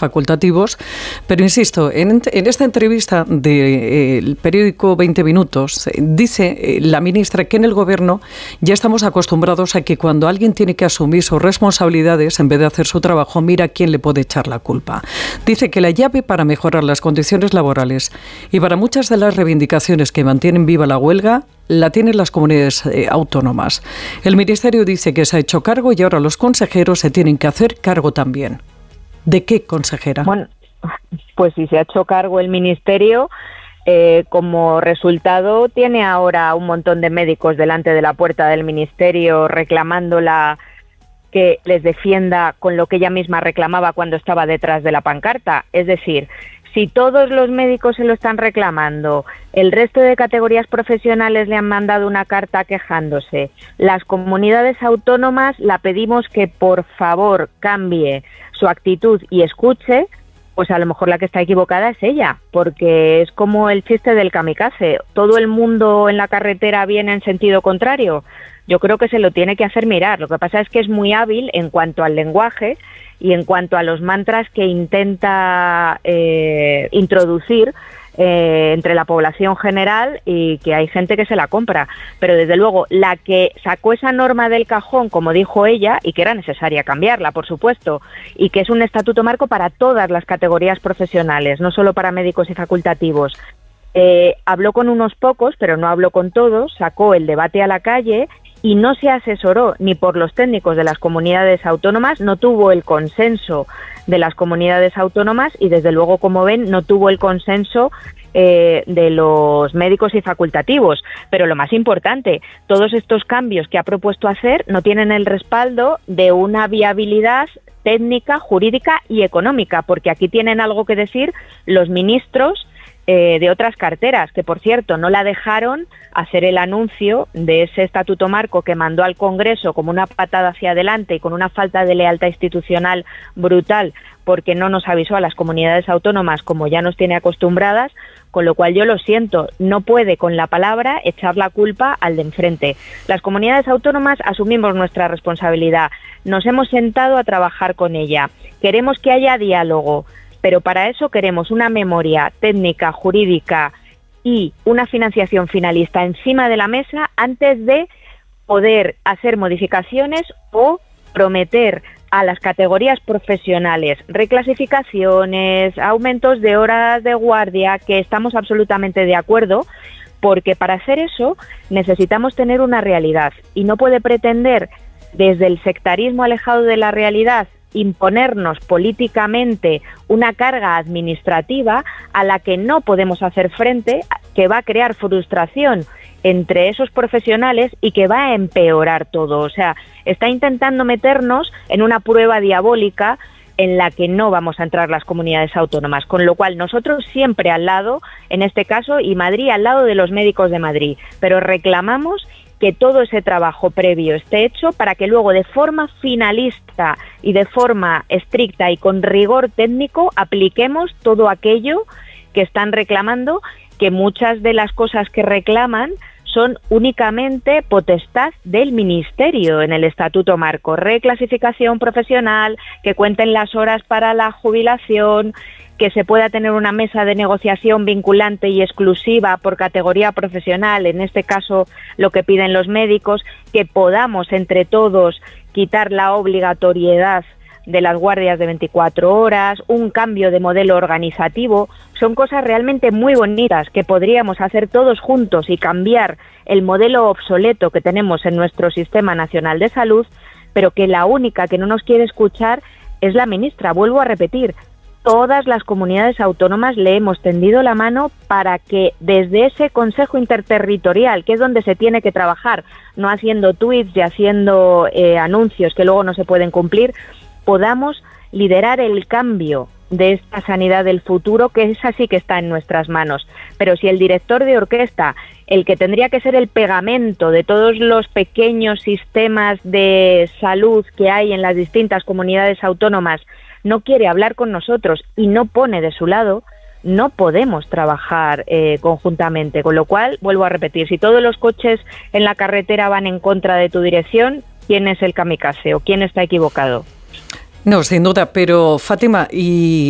facultativos, pero insisto, en esta entrevista del periódico 20 Minutos dice la ministra que en el Gobierno ya estamos acostumbrados a que cuando alguien tiene que asumir sus responsabilidades, en vez de hacer su trabajo, mira quién le puede echar la culpa. Dice que la llave para mejorar las condiciones laborales y para muchas de las reivindicaciones que mantienen viva la huelga la tienen las comunidades autónomas. El Ministerio dice que se ha hecho cargo y ahora los consejeros se tienen que hacer cargo también. ¿De qué, consejera? Bueno, pues si se ha hecho cargo el Ministerio, como resultado tiene ahora un montón de médicos delante de la puerta del Ministerio reclamándola que les defienda con lo que ella misma reclamaba cuando estaba detrás de la pancarta. Es decir, si todos los médicos se lo están reclamando, el resto de categorías profesionales le han mandado una carta quejándose, las comunidades autónomas la pedimos que por favor cambie su actitud y escuche, pues a lo mejor la que está equivocada es ella, porque es como el chiste del kamikaze, todo el mundo en la carretera viene en sentido contrario. Yo creo que se lo tiene que hacer mirar. Lo que pasa es que es muy hábil en cuanto al lenguaje y en cuanto a los mantras que intenta introducir entre la población general, y que hay gente que se la compra. Pero desde luego, la que sacó esa norma del cajón, como dijo ella, y que era necesaria cambiarla, por supuesto, y que es un estatuto marco para todas las categorías profesionales, no solo para médicos y facultativos. Habló con unos pocos, pero no habló con todos, sacó el debate a la calle y no se asesoró ni por los técnicos de las comunidades autónomas, no tuvo el consenso de las comunidades autónomas y desde luego, como ven, no tuvo el consenso de los médicos y facultativos. Pero lo más importante, todos estos cambios que ha propuesto hacer no tienen el respaldo de una viabilidad técnica, jurídica y económica, porque aquí tienen algo que decir los ministros de otras carteras, que por cierto no la dejaron hacer el anuncio de ese estatuto marco que mandó al Congreso como una patada hacia adelante y con una falta de lealtad institucional brutal, porque no nos avisó a las comunidades autónomas como ya nos tiene acostumbradas, con lo cual yo lo siento, no puede con la palabra echar la culpa al de enfrente. Las comunidades autónomas asumimos nuestra responsabilidad, nos hemos sentado a trabajar con ella, queremos que haya diálogo, pero para eso queremos una memoria técnica, jurídica y una financiación finalista encima de la mesa antes de poder hacer modificaciones o prometer a las categorías profesionales reclasificaciones, aumentos de horas de guardia, que estamos absolutamente de acuerdo, porque para hacer eso necesitamos tener una realidad y no puede pretender desde el sectarismo alejado de la realidad imponernos políticamente una carga administrativa a la que no podemos hacer frente, que va a crear frustración entre esos profesionales y que va a empeorar todo. O sea, está intentando meternos en una prueba diabólica en la que no vamos a entrar las comunidades autónomas, con lo cual nosotros siempre al lado, en este caso, y Madrid al lado de los médicos de Madrid, pero reclamamos que todo ese trabajo previo esté hecho para que luego de forma finalista y de forma estricta y con rigor técnico apliquemos todo aquello que están reclamando, que muchas de las cosas que reclaman son únicamente potestad del Ministerio en el Estatuto Marco. Reclasificación profesional, que cuenten las horas para la jubilación, que se pueda tener una mesa de negociación vinculante y exclusiva por categoría profesional, en este caso lo que piden los médicos, que podamos entre todos quitar la obligatoriedad de las guardias de 24 horas, un cambio de modelo organizativo. Son cosas realmente muy bonitas que podríamos hacer todos juntos y cambiar el modelo obsoleto que tenemos en nuestro Sistema Nacional de Salud, pero que la única que no nos quiere escuchar es la ministra. Vuelvo a repetir, todas las comunidades autónomas le hemos tendido la mano para que desde ese Consejo Interterritorial, que es donde se tiene que trabajar, no haciendo tweets y haciendo anuncios que luego no se pueden cumplir, podamos liderar el cambio de esta sanidad del futuro, que es así que está en nuestras manos. Pero si el director de orquesta, el que tendría que ser el pegamento de todos los pequeños sistemas de salud que hay en las distintas comunidades autónomas, no quiere hablar con nosotros y no pone de su lado, no podemos trabajar conjuntamente. Con lo cual, vuelvo a repetir, si todos los coches en la carretera van en contra de tu dirección, ¿quién es el kamikaze o quién está equivocado? No, sin duda, pero Fátima, y